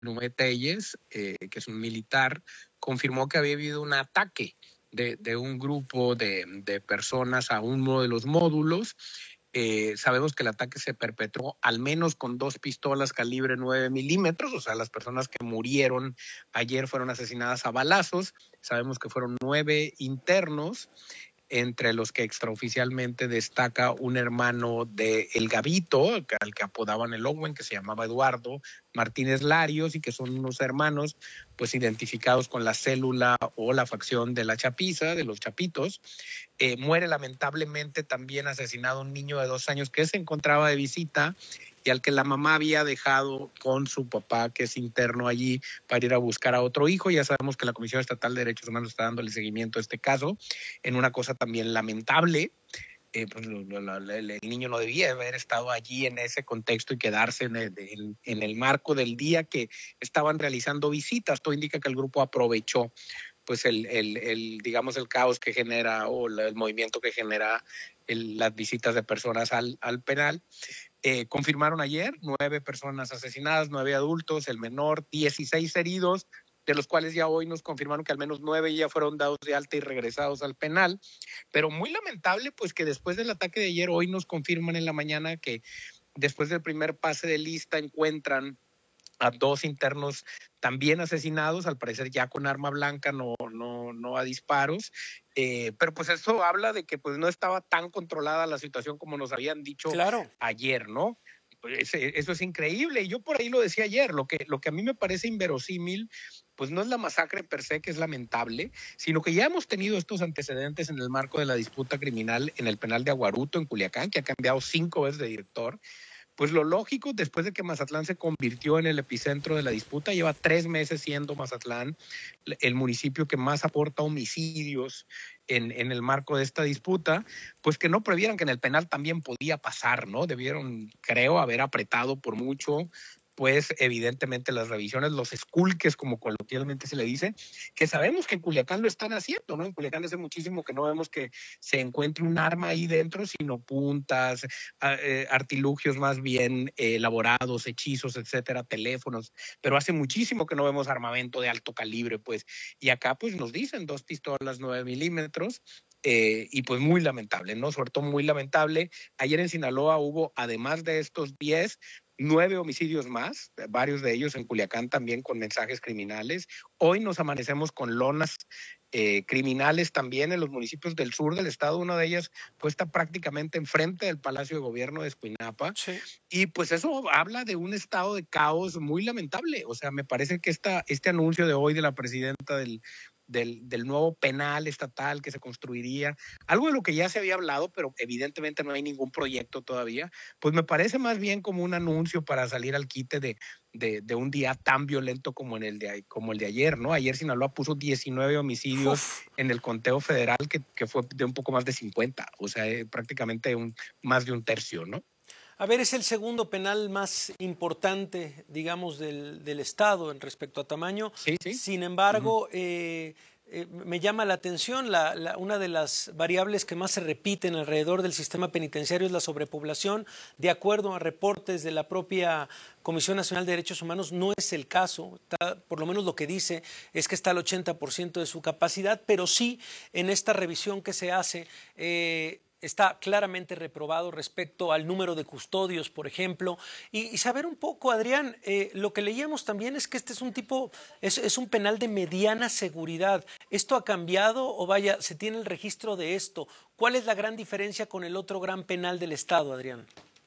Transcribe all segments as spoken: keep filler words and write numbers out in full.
Nume Telles, eh, que es un militar, confirmó que había habido un ataque de, de un grupo de, de personas a uno de los módulos. Eh, sabemos que el ataque se perpetró al menos con dos pistolas calibre nueve milímetros, o sea, las personas que murieron ayer fueron asesinadas a balazos. Sabemos que fueron nueve internos, entre los que extraoficialmente destaca un hermano de El Gavito, al que apodaban el Owen, que se llamaba Eduardo Martínez Larios, y que son unos hermanos pues identificados con la célula o la facción de la chapiza, de los chapitos. Eh, muere lamentablemente también asesinado un niño de dos años que se encontraba de visita y al que la mamá había dejado con su papá, que es interno allí, para ir a buscar a otro hijo. Ya sabemos que la Comisión Estatal de Derechos Humanos está dándole seguimiento a este caso, en una cosa también lamentable. Eh, pues, lo, lo, lo, el niño no debía haber estado allí en ese contexto y quedarse en el, en, en el marco del día que estaban realizando visitas. Todo indica que el grupo aprovechó pues el, el, el digamos el caos que genera o la, el movimiento que genera el, las visitas de personas al, al penal. Eh, confirmaron ayer nueve personas asesinadas, nueve adultos, el menor, dieciséis heridos, de los cuales ya hoy nos confirmaron que al menos nueve ya fueron dados de alta y regresados al penal. Pero muy lamentable pues que después del ataque de ayer, hoy nos confirman en la mañana que después del primer pase de lista encuentran a dos internos también asesinados, al parecer ya con arma blanca, no, no, no a disparos. Eh, pero pues eso habla de que pues no estaba tan controlada la situación como nos habían dicho claro. ayer, ¿no? Pues eso es increíble. Y yo por ahí lo decía ayer, lo que, lo que a mí me parece inverosímil, pues no es la masacre per se, que es lamentable, sino que ya hemos tenido estos antecedentes en el marco de la disputa criminal en el penal de Aguaruto, en Culiacán, que ha cambiado cinco veces de director. Pues lo lógico, después de que Mazatlán se convirtió en el epicentro de la disputa, lleva tres meses siendo Mazatlán el municipio que más aporta homicidios en, en el marco de esta disputa, pues que no previeran que en el penal también podía pasar, ¿no? Debieron, creo, haber apretado por mucho, pues evidentemente las revisiones, los esculques, como coloquialmente se le dice, que sabemos que en Culiacán lo están haciendo, ¿no? En Culiacán hace muchísimo que no vemos que se encuentre un arma ahí dentro, sino puntas, eh, artilugios más bien eh, elaborados, hechizos, etcétera, teléfonos, pero hace muchísimo que no vemos armamento de alto calibre, pues, y acá pues nos dicen dos pistolas nueve milímetros, Eh, y pues muy lamentable, ¿no? Sobre todo muy lamentable. Ayer en Sinaloa hubo, además de estos diez, nueve homicidios más, varios de ellos en Culiacán también con mensajes criminales. Hoy nos amanecemos con lonas eh, criminales también en los municipios del sur del estado, una de ellas puesta prácticamente enfrente del Palacio de Gobierno de Escuinapa. Sí. Y pues eso habla de un estado de caos muy lamentable. O sea, me parece que esta, este anuncio de hoy de la presidenta del Del, del nuevo penal estatal que se construiría, algo de lo que ya se había hablado, pero evidentemente no hay ningún proyecto todavía, pues me parece más bien como un anuncio para salir al quite de, de, de un día tan violento como, en el de, como el de ayer, ¿no? Ayer Sinaloa puso diecinueve homicidios Uf. en el conteo federal, que, que fue de un poco más de cincuenta, o sea, eh, prácticamente un, más de un tercio, ¿no? A ver, es el segundo penal más importante, digamos, del, del Estado en respecto a tamaño. Sí, sí. Sin embargo, uh-huh. eh, eh, me llama la atención, la, la, una de las variables que más se repiten alrededor del sistema penitenciario es la sobrepoblación. De acuerdo a reportes de la propia Comisión Nacional de Derechos Humanos, no es el caso. Está, por lo menos lo que dice es que está al ochenta por ciento de su capacidad, pero sí en esta revisión que se hace, eh, está claramente reprobado respecto al número de custodios, por ejemplo. Y, y saber un poco, Adrián, eh, lo que leíamos también es que este es un tipo, es, es un penal de mediana seguridad. ¿Esto ha cambiado o vaya, se tiene el registro de esto? ¿Cuál es la gran diferencia con el otro gran penal del Estado, Adrián?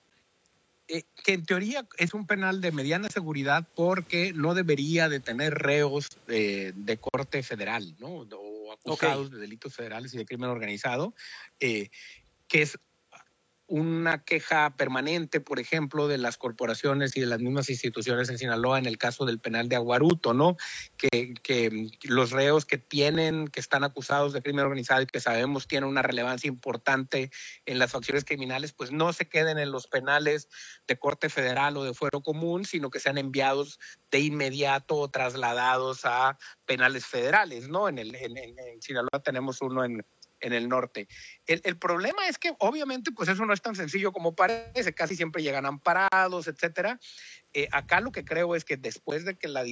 Eh, que en teoría es un penal de mediana seguridad porque no debería de tener reos eh, de corte federal, ¿no? O acusados okay. de delitos federales y de crimen organizado, eh, que es una queja permanente, por ejemplo, de las corporaciones y de las mismas instituciones en Sinaloa en el caso del penal de Aguaruto, ¿no? Que, que los reos que tienen, que están acusados de crimen organizado y que sabemos tienen una relevancia importante en las facciones criminales, pues no se queden en los penales de corte federal o de fuero común, sino que sean enviados de inmediato o trasladados a penales federales, ¿no? En, el, en, en, en Sinaloa tenemos uno en en el norte. El, el problema es que obviamente pues eso no es tan sencillo como parece, casi siempre llegan amparados, etcétera. Eh, acá lo que creo es que después de que la